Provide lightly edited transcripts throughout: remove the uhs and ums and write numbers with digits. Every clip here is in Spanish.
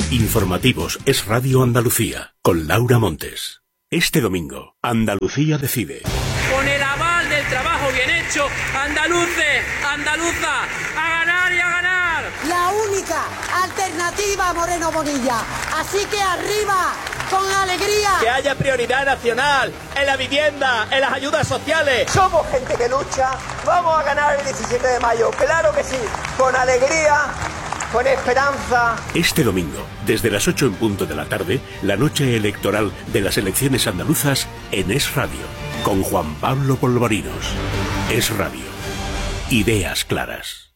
Informativos Es Radio Andalucía, con Laura Montes. Este domingo, Andalucía decide. Con el aval del trabajo bien hecho, andaluces, andaluza, a ganar y a ganar. La única alternativa a Moreno Bonilla. Así que arriba, con alegría. Que haya prioridad nacional en la vivienda, en las ayudas sociales. Somos gente que lucha. Vamos a ganar el 17 de mayo. Claro que sí. Con alegría, con esperanza. Este domingo, desde las 8 en punto de la tarde, la noche electoral de las elecciones andaluzas en Es Radio, con Juan Pablo Polvorinos. Es Radio. Ideas claras.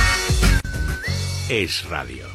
Es Radio.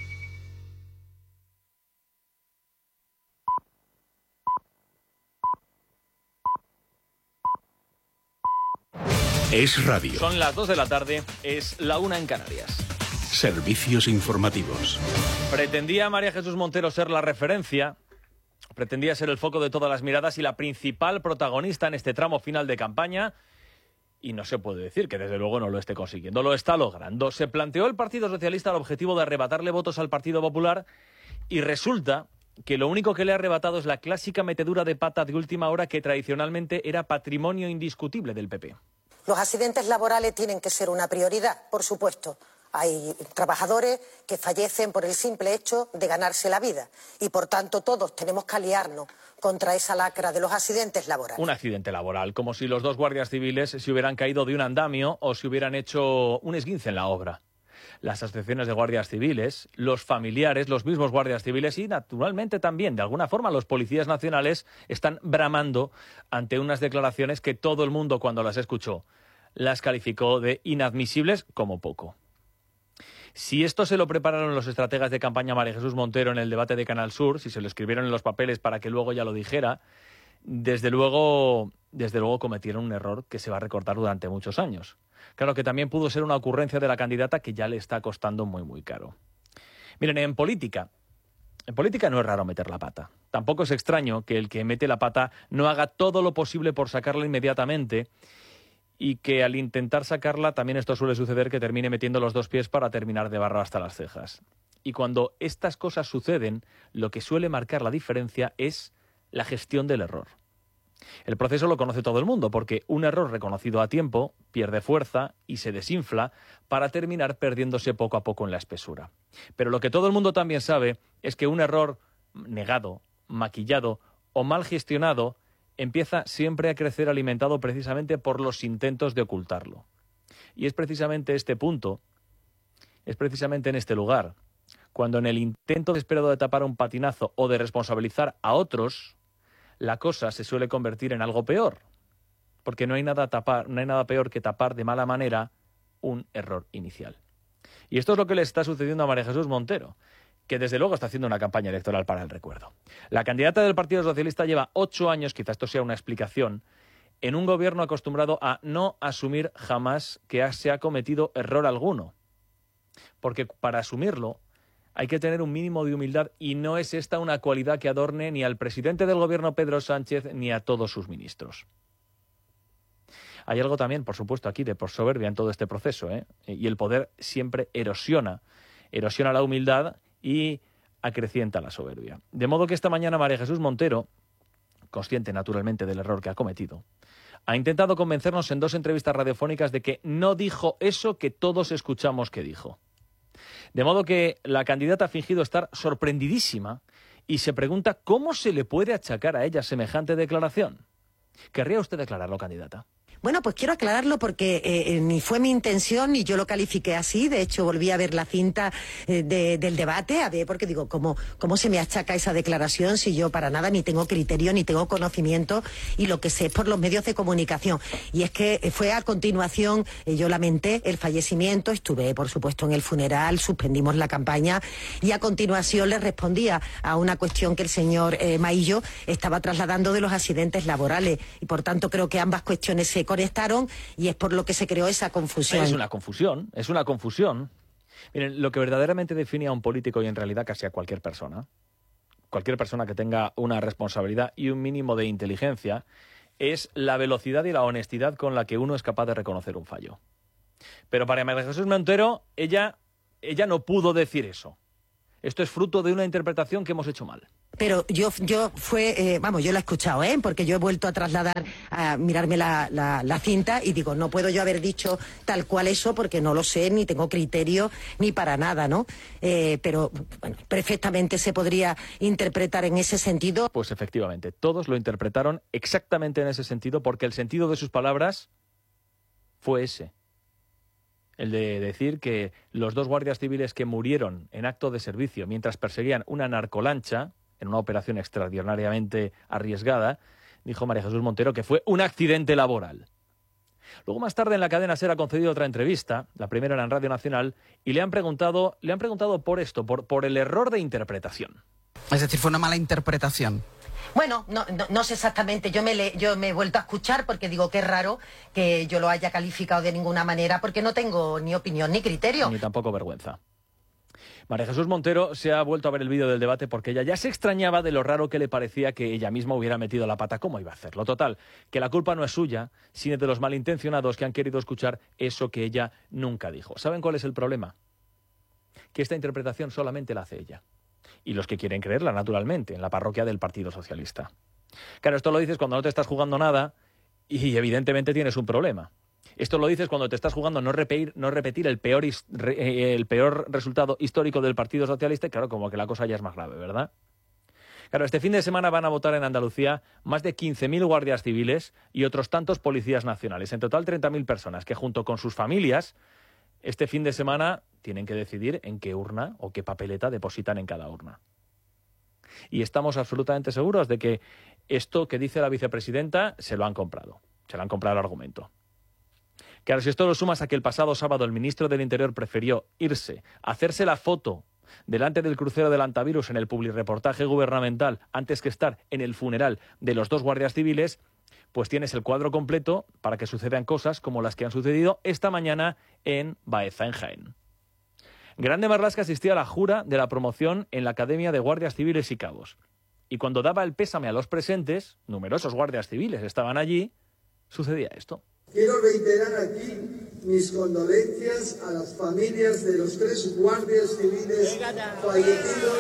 Es Radio. Son las 2 de la tarde, es la 1 en Canarias. Servicios informativos. Pretendía María Jesús Montero ser la referencia, pretendía ser el foco de todas las miradas y la principal protagonista en este tramo final de campaña, y no se puede decir que desde luego no lo esté consiguiendo, lo está logrando. Se planteó el Partido Socialista el objetivo de arrebatarle votos al Partido Popular y resulta que lo único que le ha arrebatado es la clásica metedura de pata de última hora que tradicionalmente era patrimonio indiscutible del PP. Los accidentes laborales tienen que ser una prioridad, por supuesto. Hay trabajadores que fallecen por el simple hecho de ganarse la vida y, por tanto, todos tenemos que aliarnos contra esa lacra de los accidentes laborales. Un accidente laboral, como si los dos guardias civiles se hubieran caído de un andamio o se hubieran hecho un esguince en la obra. Las asociaciones de guardias civiles, los familiares, los mismos guardias civiles y, naturalmente, también, de alguna forma, los policías nacionales están bramando ante unas declaraciones que todo el mundo, cuando las escuchó, las calificó de inadmisibles como poco. Si esto se lo prepararon los estrategas de campaña María Jesús Montero en el debate de Canal Sur, si se lo escribieron en los papeles para que luego ya lo dijera, desde luego cometieron un error que se va a recordar durante muchos años. Claro que también pudo ser una ocurrencia de la candidata que ya le está costando muy, muy caro. Miren, en política no es raro meter la pata. Tampoco es extraño que el que mete la pata no haga todo lo posible por sacarla inmediatamente y que al intentar sacarla también esto suele suceder que termine metiendo los dos pies para terminar de barro hasta las cejas. Y cuando estas cosas suceden, lo que suele marcar la diferencia es la gestión del error. El proceso lo conoce todo el mundo porque un error reconocido a tiempo pierde fuerza y se desinfla para terminar perdiéndose poco a poco en la espesura. Pero lo que todo el mundo también sabe es que un error negado, maquillado o mal gestionado empieza siempre a crecer alimentado precisamente por los intentos de ocultarlo. Y es precisamente este punto, es precisamente en este lugar, cuando en el intento desesperado de tapar un patinazo o de responsabilizar a otros, la cosa se suele convertir en algo peor. Porque no hay nada peor que tapar de mala manera un error inicial. Y esto es lo que le está sucediendo a María Jesús Montero, que desde luego está haciendo una campaña electoral para el recuerdo. La candidata del Partido Socialista lleva 8 años, quizás esto sea una explicación, en un gobierno acostumbrado a no asumir jamás que se ha cometido error alguno. Porque para asumirlo hay que tener un mínimo de humildad y no es esta una cualidad que adorne ni al presidente del gobierno Pedro Sánchez ni a todos sus ministros. Hay algo también, por supuesto, aquí de por soberbia en todo este proceso, y el poder siempre erosiona la humildad y acrecienta la soberbia. De modo que esta mañana María Jesús Montero, consciente naturalmente del error que ha cometido, ha intentado convencernos en 2 entrevistas radiofónicas de que no dijo eso que todos escuchamos que dijo. De modo que la candidata ha fingido estar sorprendidísima y se pregunta cómo se le puede achacar a ella semejante declaración. ¿Querría usted declararlo, candidata? Bueno, pues quiero aclararlo porque ni fue mi intención ni yo lo califiqué así. De hecho, volví a ver la cinta del debate, a ver, porque digo, ¿cómo se me achaca esa declaración si yo para nada ni tengo criterio ni tengo conocimiento y lo que sé es por los medios de comunicación? Y es que fue a continuación, yo lamenté el fallecimiento, estuve, por supuesto, en el funeral, suspendimos la campaña y a continuación le respondía a una cuestión que el señor Maillo estaba trasladando de los accidentes laborales. Y por tanto creo que ambas cuestiones se conectaron y es por lo que se creó esa confusión. Es una confusión. Miren, lo que verdaderamente define a un político y en realidad casi a cualquier persona que tenga una responsabilidad y un mínimo de inteligencia, es la velocidad y la honestidad con la que uno es capaz de reconocer un fallo. Pero para María Jesús Montero, ella no pudo decir eso. Esto es fruto de una interpretación que hemos hecho mal. Pero yo lo he escuchado, porque yo he vuelto a trasladar, a mirarme la cinta y digo, no puedo yo haber dicho tal cual eso porque no lo sé, ni tengo criterio, ni para nada, ¿no? Pero, bueno, perfectamente se podría interpretar en ese sentido. Pues efectivamente, todos lo interpretaron exactamente en ese sentido porque el sentido de sus palabras fue ese. El de decir que los 2 guardias civiles que murieron en acto de servicio mientras perseguían una narcolancha, en una operación extraordinariamente arriesgada, dijo María Jesús Montero que fue un accidente laboral. Luego, más tarde, en la cadena SER ha concedido otra entrevista, la primera era en Radio Nacional, y le han preguntado por esto, por el error de interpretación. Es decir, fue una mala interpretación. Bueno, no sé exactamente, yo me he vuelto a escuchar porque digo que es raro que yo lo haya calificado de ninguna manera porque no tengo ni opinión ni criterio. Ni tampoco vergüenza. María Jesús Montero se ha vuelto a ver el vídeo del debate porque ella ya se extrañaba de lo raro que le parecía que ella misma hubiera metido la pata. ¿Cómo iba a hacerlo? Total, que la culpa no es suya, sino de los malintencionados que han querido escuchar eso que ella nunca dijo. ¿Saben cuál es el problema? Que esta interpretación solamente la hace ella. Y los que quieren creerla, naturalmente, en la parroquia del Partido Socialista. Claro, esto lo dices cuando no te estás jugando nada y evidentemente tienes un problema. Esto lo dices cuando te estás jugando no repetir el peor resultado histórico del Partido Socialista y claro, como que la cosa ya es más grave, ¿verdad? Claro, este fin de semana van a votar en Andalucía más de 15.000 guardias civiles y otros tantos policías nacionales. En total 30.000 personas que junto con sus familias este fin de semana tienen que decidir en qué urna o qué papeleta depositan en cada urna. Y estamos absolutamente seguros de que esto que dice la vicepresidenta se lo han comprado el argumento. Claro, si esto lo sumas a que el pasado sábado el ministro del Interior prefirió irse a hacerse la foto delante del crucero del Antavirus en el publirreportaje gubernamental antes que estar en el funeral de los 2 guardias civiles, pues tienes el cuadro completo para que sucedan cosas como las que han sucedido esta mañana en Baeza, en Jaén. Grande Marlaska asistía a la jura de la promoción en la Academia de Guardias Civiles y Cabos. Y cuando daba el pésame a los presentes, numerosos guardias civiles estaban allí, sucedía esto. Quiero reiterar aquí mis condolencias a las familias de los 3 guardias civiles fallecidos.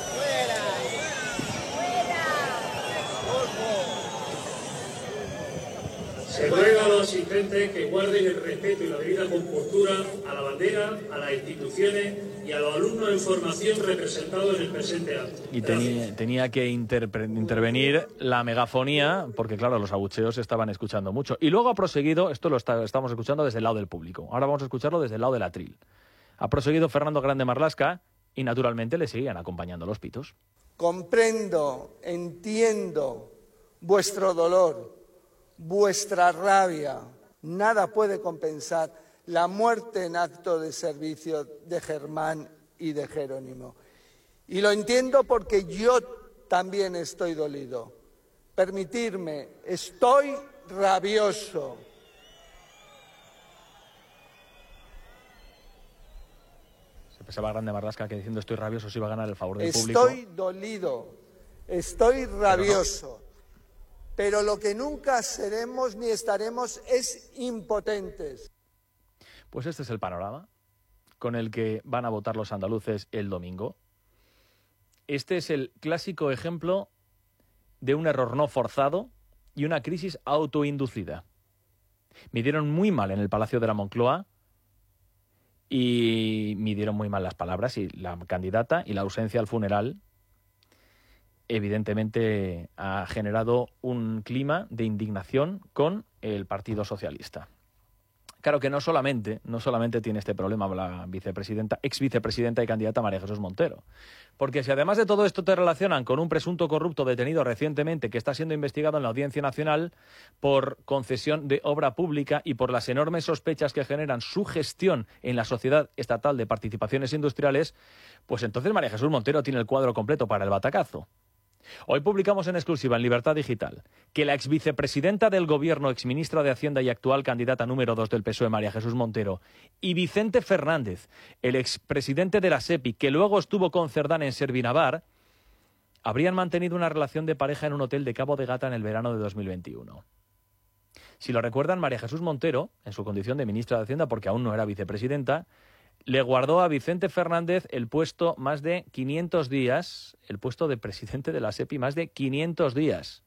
Se ruega a los asistentes que guarden el respeto y la debida compostura a la bandera, a las instituciones y a los alumnos en formación representados en el presente acto. Y tenía que intervenir la megafonía, porque claro, los abucheos se estaban escuchando mucho. Y luego ha proseguido, esto lo estamos escuchando desde el lado del público, ahora vamos a escucharlo desde el lado del atril. Ha proseguido Fernando Grande Marlaska y naturalmente le seguían acompañando los pitos. Comprendo, entiendo vuestro dolor, vuestra rabia. Nada puede compensar la muerte en acto de servicio de Germán y de Jerónimo. Y lo entiendo porque yo también estoy dolido. Permitidme, estoy rabioso. Se pensaba Grande Marlaska que diciendo estoy rabioso se iba a ganar el favor del público. Estoy dolido, estoy rabioso. Pero lo que nunca seremos ni estaremos es impotentes. Pues este es el panorama con el que van a votar los andaluces el domingo. Este es el clásico ejemplo de un error no forzado y una crisis autoinducida. Midieron muy mal en el Palacio de la Moncloa y midieron muy mal las palabras y la candidata y la ausencia al funeral evidentemente ha generado un clima de indignación con el Partido Socialista. Claro que no solamente tiene este problema la ex vicepresidenta y candidata María Jesús Montero. Porque si además de todo esto te relacionan con un presunto corrupto detenido recientemente que está siendo investigado en la Audiencia Nacional por concesión de obra pública y por las enormes sospechas que generan su gestión en la Sociedad Estatal de Participaciones Industriales, pues entonces María Jesús Montero tiene el cuadro completo para el batacazo. Hoy publicamos en exclusiva en Libertad Digital que la exvicepresidenta del Gobierno, exministra de Hacienda y actual candidata número 2 del PSOE, María Jesús Montero, y Vicente Fernández, el expresidente de la SEPI, que luego estuvo con Cerdán en Servinavar, habrían mantenido una relación de pareja en un hotel de Cabo de Gata en el verano de 2021. Si lo recuerdan, María Jesús Montero, en su condición de ministra de Hacienda, porque aún no era vicepresidenta, le guardó a Vicente Fernández el puesto más de 500 días, el puesto de presidente de la SEPI más de 500 días.